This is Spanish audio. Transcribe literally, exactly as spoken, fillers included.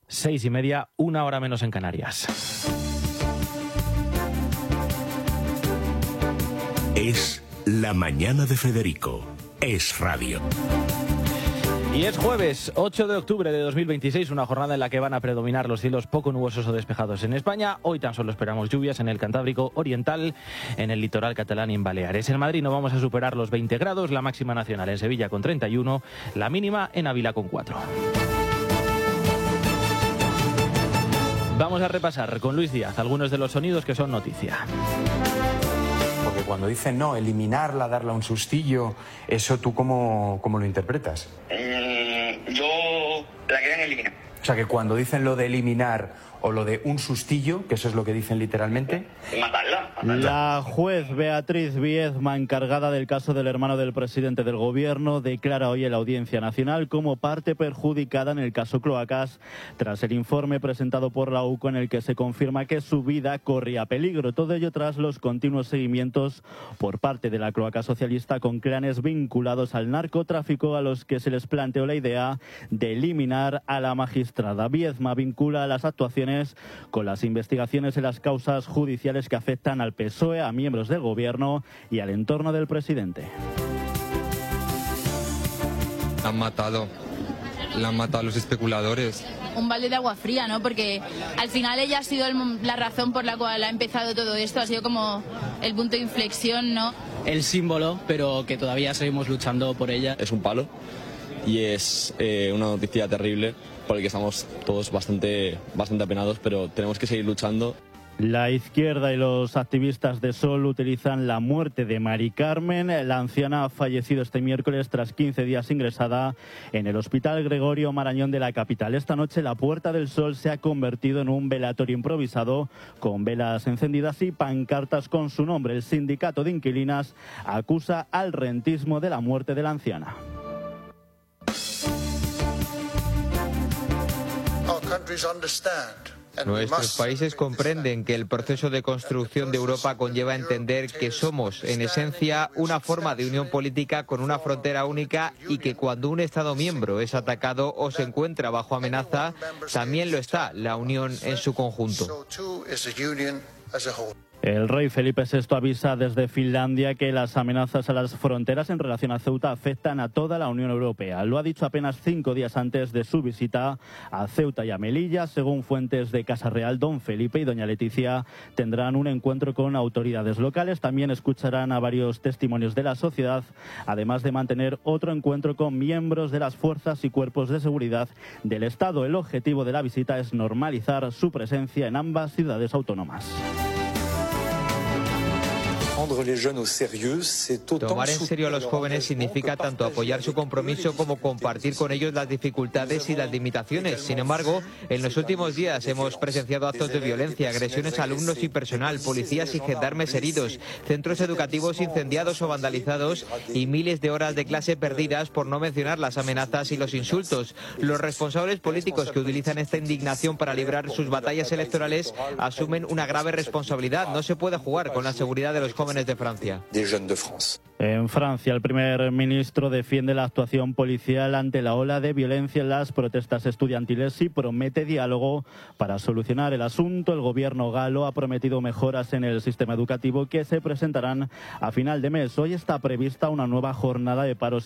Seis y media, una hora menos en Canarias. Es La Mañana de Federico. Es radio. Y es jueves, ocho de octubre de dos mil veintiséis, una jornada en la que van a predominar los cielos poco nubosos o despejados en España. Hoy tan solo esperamos lluvias en el Cantábrico Oriental, en el litoral catalán y en Baleares. En Madrid no vamos a superar los veinte grados, la máxima nacional en Sevilla con treinta y uno, la mínima en Ávila con cuatro. Vamos a repasar con Luis Díaz algunos de los sonidos que son noticia. Porque cuando dicen no, eliminarla, darle un sustillo, ¿eso tú cómo, cómo lo interpretas? Eh, yo la querían eliminar. O sea, que cuando dicen lo de eliminar o lo de un sustillo, que eso es lo que dicen literalmente... Matarla, matarla. La juez Beatriz Viezma, encargada del caso del hermano del presidente del gobierno, declara hoy en la Audiencia Nacional como parte perjudicada en el caso Cloacas, tras el informe presentado por la U C O en el que se confirma que su vida corría peligro. Todo ello tras los continuos seguimientos por parte de la cloaca socialista con clanes vinculados al narcotráfico, a los que se les planteó la idea de eliminar a la magistrada. Viezma vincula las actuaciones con las investigaciones en las causas judiciales que afectan al P S O E, a miembros del gobierno y al entorno del presidente. La han matado, la han matado a los especuladores. Un balde de agua fría, ¿no? Porque al final ella ha sido el, la razón por la cual ha empezado todo esto, ha sido como el punto de inflexión, ¿no? El símbolo, pero que todavía seguimos luchando por ella. Es un palo y es eh, una noticia terrible por el que estamos todos bastante, bastante apenados, pero tenemos que seguir luchando. La izquierda y los activistas de Sol utilizan la muerte de Mari Carmen. La anciana ha fallecido este miércoles tras quince días ingresada en el Hospital Gregorio Marañón de la capital. Esta noche la Puerta del Sol se ha convertido en un velatorio improvisado con velas encendidas y pancartas con su nombre. El sindicato de inquilinas acusa al rentismo de la muerte de la anciana. Nuestros países comprenden que el proceso de construcción de Europa conlleva entender que somos, en esencia, una forma de unión política con una frontera única y que cuando un Estado miembro es atacado o se encuentra bajo amenaza, también lo está la Unión en su conjunto. El rey Felipe sexto avisa desde Finlandia que las amenazas a las fronteras en relación a Ceuta afectan a toda la Unión Europea. Lo ha dicho apenas cinco días antes de su visita a Ceuta y a Melilla. Según fuentes de Casa Real, don Felipe y doña Leticia tendrán un encuentro con autoridades locales. También escucharán a varios testimonios de la sociedad, además de mantener otro encuentro con miembros de las fuerzas y cuerpos de seguridad del Estado. El objetivo de la visita es normalizar su presencia en ambas ciudades autónomas. Tomar en serio a los jóvenes significa tanto apoyar su compromiso como compartir con ellos las dificultades y las limitaciones. Sin embargo, en los últimos días hemos presenciado actos de violencia, agresiones a alumnos y personal, policías y gendarmes heridos, centros educativos incendiados o vandalizados y miles de horas de clase perdidas, por no mencionar las amenazas y los insultos. Los responsables políticos que utilizan esta indignación para librar sus batallas electorales asumen una grave responsabilidad. No se puede jugar con la seguridad de los jóvenes de Francia. En Francia, el primer ministro defiende la actuación policial ante la ola de violencia en las protestas estudiantiles y promete diálogo para solucionar el asunto. El gobierno galo ha prometido mejoras en el sistema educativo que se presentarán a final de mes. Hoy está prevista una nueva jornada de paro